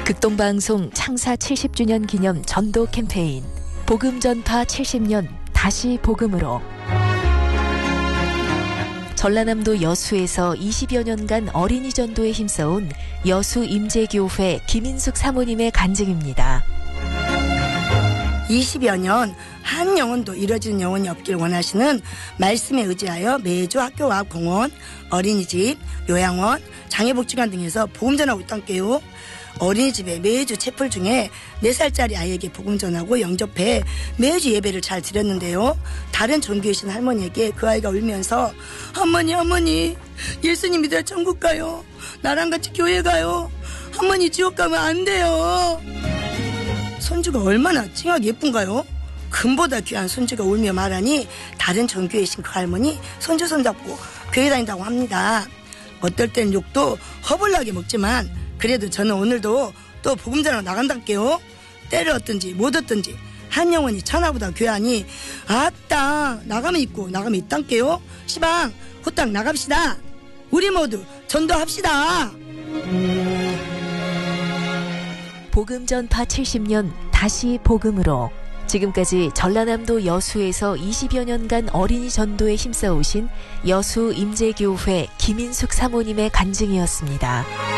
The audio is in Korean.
극동방송 창사 70주년 기념 전도 캠페인 복음 전파 70년 다시 복음으로. 전라남도 여수에서 20여 년간 어린이 전도에 힘써온 여수 임재교회 김인숙 사모님의 간증입니다. 20여 년 한 영혼도 이뤄지는 영혼이 없길 원하시는 말씀에 의지하여 매주 학교와 공원, 어린이집, 요양원, 장애복지관 등에서 복음 전하고 있단께요. 어린이집에 매주 채플 중에 4살짜리 아이에게 복음 전하고 영접해 매주 예배를 잘 드렸는데요. 다른 종교이신 할머니에게 그 아이가 울면서 할머니 예수님 믿어야 천국 가요. 나랑 같이 교회 가요. 할머니 지옥 가면 안 돼요. 손주가 얼마나 찡하게 예쁜가요? 금보다 귀한 손주가 울며 말하니 다른 종교이신 그 할머니 손주 손잡고 교회 다닌다고 합니다. 어떨 땐 욕도 허벌나게 먹지만 그래도 저는 오늘도 또 복음 전하러 나간달게요. 때를 얻든지 못 얻든지 한 영혼이 천하보다 귀하니 아따 나가면 있고 나가면 있단게요. 시방 후딱 나갑시다. 우리 모두 전도합시다. 복음 전파 70년 다시 복음으로. 지금까지 전라남도 여수에서 20여 년간 어린이 전도에 힘써오신 여수 임재교회 김인숙 사모님의 간증이었습니다.